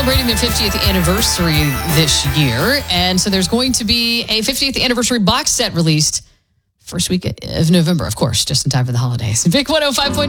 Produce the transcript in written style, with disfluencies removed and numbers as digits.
celebrating their 50th anniversary this year. And so there's going to be a 50th anniversary box set released first week of November, of course, just in time for the holidays. Vic 105.9.